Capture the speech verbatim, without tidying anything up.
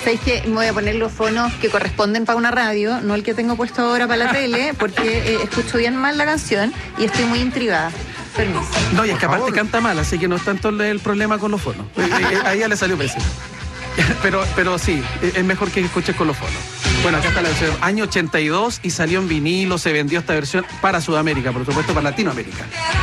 ¿Sabéis que me voy a poner los fonos que corresponden para una radio, no el que tengo puesto ahora para la tele, porque eh, escucho bien mal la canción y estoy muy intrigada? Permiso. No, y es que aparte canta mal, así que no es tanto el problema con los fonos. A ella le salió pésimo. Pero, pero sí, es mejor que escuches con los fonos. Bueno, acá está la versión año ochenta y dos y salió en vinilo, se vendió esta versión para Sudamérica, por supuesto para Latinoamérica.